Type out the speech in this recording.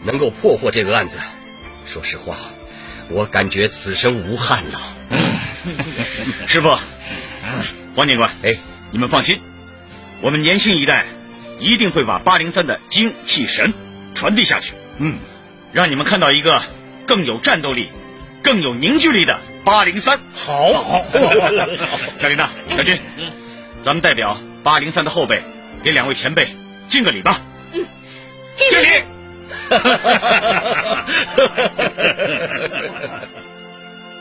能够破获这个案子，说实话，我感觉此生无憾了。 师傅，王警官，你们放心，我们年轻一代一定会把803的精气神传递下去。让你们看到一个更有战斗力、更有凝聚力的803。 好， 小林呐，小军，咱们代表803的后辈，给2位前辈敬个礼吧。 敬礼。